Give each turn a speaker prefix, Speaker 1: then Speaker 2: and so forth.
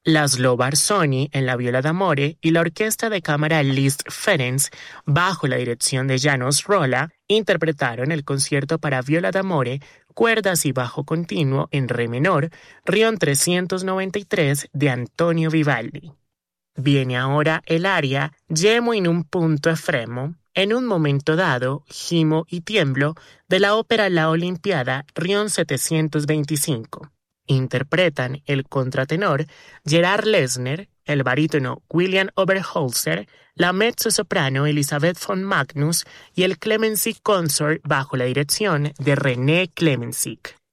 Speaker 1: Laszlo Barzoni en la viola d'amore y la orquesta de cámara Liszt Ferenc, bajo la dirección de János Rolla, interpretaron el concierto para viola d'amore, cuerdas y bajo continuo en re menor, Rion 393 de Antonio Vivaldi. Viene ahora el aria Gemo in un punto efremo, en un momento dado, gimo y tiemblo, de la ópera La Olimpiada, Rion 725. Interpretan el contratenor Gerard Lesner, el barítono William Oberholzer, la mezzosoprano Elisabeth von Magnus y el Clemensig Consort bajo la dirección de René Clemensig.